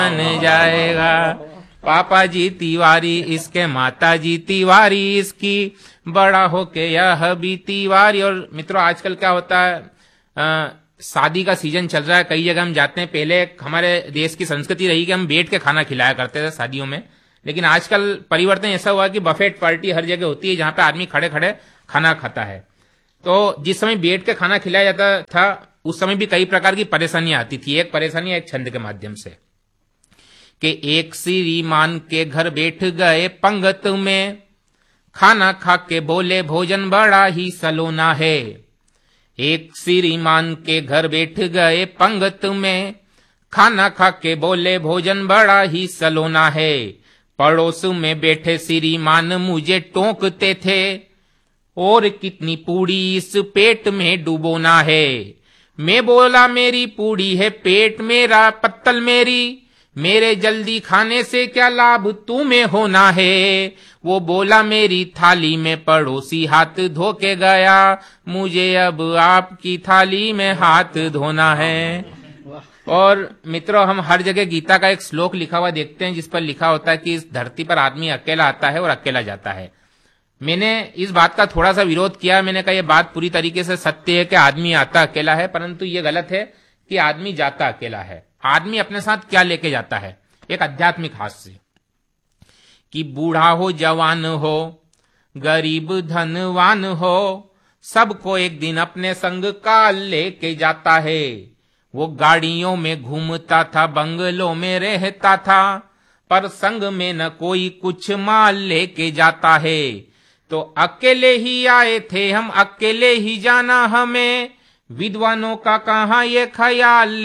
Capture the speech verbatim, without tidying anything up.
बन जाएगा। पापा जी तिवारी इसके, माता जी तिवारी इसकी, बड़ा होके यह भी तिवारी। और मित्रों आजकल क्या होता है, आ, शादी का सीजन चल रहा है, कई जगह हम जाते हैं। पहले हमारे देश की संस्कृति रही कि हम बैठ के खाना खिलाया करते थे शादियों में, लेकिन आजकल परिवर्तन ऐसा हुआ कि बफेट पार्टी हर जगह होती है जहां पे आदमी खड़े खड़े खाना खाता है। तो जिस समय बैठ के खाना खिलाया जाता था उस समय भी कई प्रकार की परेशानियां आती थी। एक परेशानी एक छंद के माध्यम से कि एक श्रीमान के घर बैठ गए पंगत में, खाना खा के बोले भोजन बड़ा ही सलोना है। एक श्रीमान के घर बैठ गए पंगत में, खाना खा के बोले भोजन बड़ा ही सलोना है। पड़ोस में बैठे श्रीमान मुझे टोकते थे, और कितनी पूड़ी इस पेट में डुबोना है। मैं बोला मेरी पूड़ी है पेट मेरा पत्तल मेरी, मेरे जल्दी खाने से क्या लाभ तुम्हें होना है। वो बोला मेरी थाली में पड़ोसी हाथ धो के गया, मुझे अब आपकी थाली में हाथ धोना है। और मित्रों हम हर जगह गीता का एक श्लोक लिखा हुआ देखते हैं जिस पर लिखा होता है कि इस धरती पर आदमी अकेला आता है और अकेला जाता है। मैंने इस बात का थोड़ा सा विरोध किया। मैंने कहा यह बात पूरी तरीके से सत्य है कि आदमी आता अकेला है, परंतु यह गलत है कि आदमी जाता अकेला है। आदमी अपने साथ क्या लेके जाता है, एक आध्यात्मिक हास्य कि बूढ़ा हो जवान हो गरीब धनवान हो, सबको एक दिन अपने संग काल लेके जाता है। वो गाड़ियों में घूमता था, बंगलों में रहता था, पर संग में न कोई कुछ माल लेके जाता है। तो अकेले ही आए थे हम, अकेले ही जाना हमें, विद्वानों का कहाँ ये ख्याल